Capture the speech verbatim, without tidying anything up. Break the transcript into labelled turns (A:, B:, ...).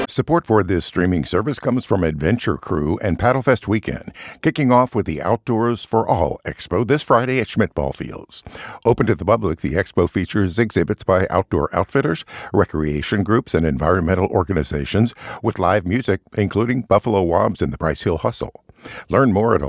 A: Support for this streaming service comes from Adventure Crew and Paddlefest Weekend, kicking off with the Outdoors for All Expo this Friday at Schmidt Ball Fields. Open to the public, the expo features exhibits by outdoor outfitters, recreation groups, and environmental organizations with live music, including Buffalo Wobbs and the Bryce Hill Hustle. Learn more at